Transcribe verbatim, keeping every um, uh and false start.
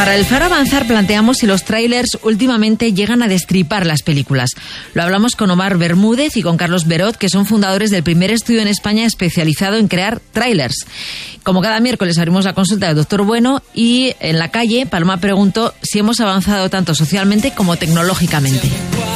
Para el Faro Avanzar planteamos si los trailers últimamente llegan a destripar las películas. Lo hablamos con Omar Bermúdez y con Carlos Berot, que son fundadores del primer estudio en España especializado en crear trailers. Como cada miércoles abrimos la consulta del Doctor Bueno y en la calle Paloma preguntó si hemos avanzado tanto socialmente como tecnológicamente.